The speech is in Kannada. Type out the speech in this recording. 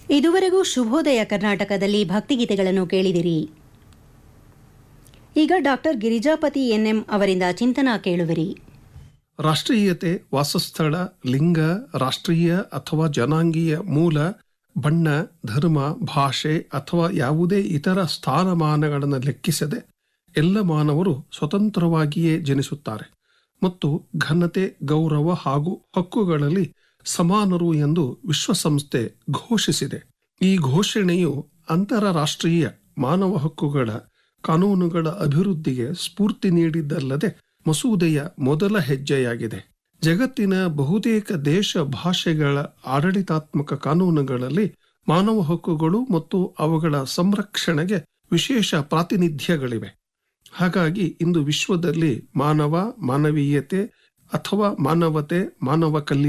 ಇದುವರೆಗೂ ಶುಭೋದಯ ಕರ್ನಾಟಕದಲ್ಲಿ ಭಕ್ತಿಗೀತೆಗಳನ್ನು ಕೇಳಿದಿರಿ. ಈಗ ಡಾಕ್ಟರ್ ಗಿರಿಜಾಪತಿ ಎನ್ಎಂ ಅವರಿಂದ ಚಿಂತನಾ ಕೇಳುವಿರಿ. ರಾಷ್ಟ್ರೀಯತೆ, ವಾಸಸ್ಥಳ, ಲಿಂಗ, ರಾಷ್ಟ್ರೀಯ ಅಥವಾ ಜನಾಂಗೀಯ ಮೂಲ, ಬಣ್ಣ, ಧರ್ಮ, ಭಾಷೆ ಅಥವಾ ಯಾವುದೇ ಇತರ ಸ್ಥಾನಮಾನಗಳನ್ನು ಲೆಕ್ಕಿಸದೆ ಎಲ್ಲ ಮಾನವರು ಸ್ವತಂತ್ರವಾಗಿಯೇ ಜನಿಸುತ್ತಾರೆ ಮತ್ತು ಘನತೆ, ಗೌರವ ಹಾಗೂ ಹಕ್ಕುಗಳಲ್ಲಿ ಸಮಾನರು ಎಂದು ವಿಶ್ವಸಂಸ್ಥೆ ಘೋಷಿಸಿದೆ. ಈ ಘೋಷಣೆಯು ಅಂತಾರಾಷ್ಟ್ರೀಯ ಮಾನವ ಹಕ್ಕುಗಳ ಕಾನೂನುಗಳ ಅಭಿವೃದ್ಧಿಗೆ ಸ್ಫೂರ್ತಿ ನೀಡಿದ್ದಲ್ಲದೆ ಮಸೂದೆಯ ಮೊದಲ ಹೆಜ್ಜೆಯಾಗಿದೆ. ಜಗತ್ತಿನ ಬಹುತೇಕ ದೇಶ ಭಾಷೆಗಳ ಆಡಳಿತಾತ್ಮಕ ಕಾನೂನುಗಳಲ್ಲಿ ಮಾನವ ಹಕ್ಕುಗಳು ಮತ್ತು ಅವುಗಳ ಸಂರಕ್ಷಣೆಗೆ ವಿಶೇಷ ಪ್ರಾತಿನಿಧ್ಯಗಳಿವೆ. ಹಾಗಾಗಿ ಇಂದು ವಿಶ್ವದಲ್ಲಿ ಮಾನವ, ಮಾನವೀಯತೆ ಅಥವಾ ಮಾನವತೆ, ಮಾನವ ಕಲ್ಯಾಣ